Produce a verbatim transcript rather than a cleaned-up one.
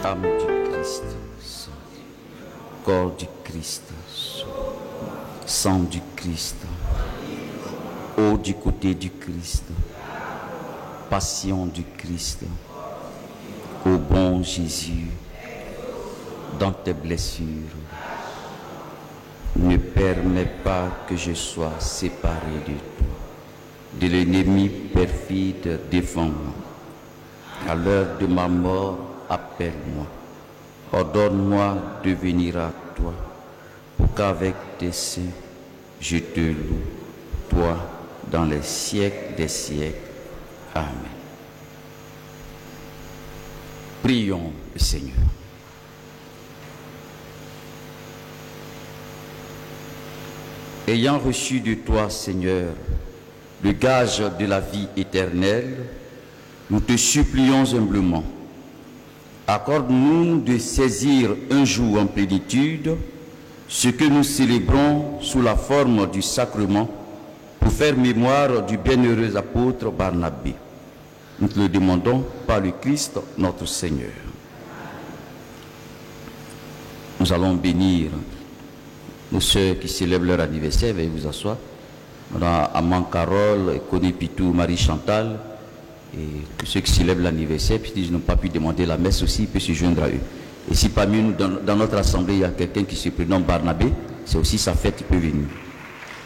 âme du Christ, corps du Christ, sang du Christ, eau du côté du Christ, passion du Christ. Ô bon Jésus, dans tes blessures, ne permets pas que je sois séparé de toi, de l'ennemi perfide devant moi. À l'heure de ma mort, appelle-moi, ordonne-moi de venir à toi, pour qu'avec tes saints, je te loue, toi, dans les siècles des siècles. Amen. Prions le Seigneur. Ayant reçu de toi, Seigneur, le gage de la vie éternelle, nous te supplions humblement, accorde-nous de saisir un jour en plénitude ce que nous célébrons sous la forme du sacrement pour faire mémoire du bienheureux apôtre Barnabé. Nous te le demandons par le Christ notre Seigneur. Nous allons bénir nos sœurs qui célèbrent leur anniversaire. Veuillez vous asseoir. On a Amand Carole, Connie Pitou, Marie Chantal, et tous ceux qui célèbrent l'anniversaire, puisqu'ils n'ont pas pu demander la messe aussi, ils peuvent se joindre à eux. Et si parmi nous, dans, dans notre assemblée, il y a quelqu'un qui se prénomme Barnabé, c'est aussi sa fête, il peut venir.